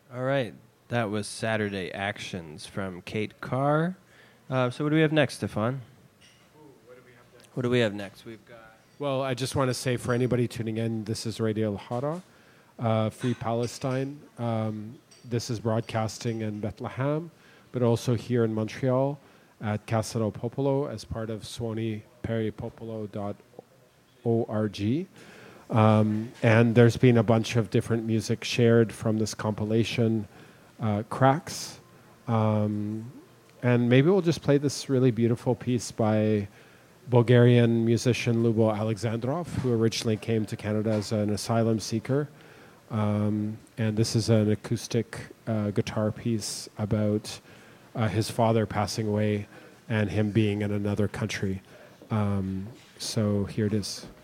All right. That was Saturday Actions from Kate Carr. So what do we have next, Stefan? What do we have next? We've got... Well, I just want to say for anybody tuning in, this is Radio Lahara, Free Palestine. This is broadcasting in Bethlehem, but also here in Montreal at Casino Popolo as part of SwaniPeriPopolo.org. And there's been a bunch of different music shared from this compilation, Cracks. And maybe we'll just play this really beautiful piece by Bulgarian musician Lubo Alexandrov, who originally came to Canada as an asylum seeker. And this is an acoustic guitar piece about his father passing away and him being in another country. So here it is.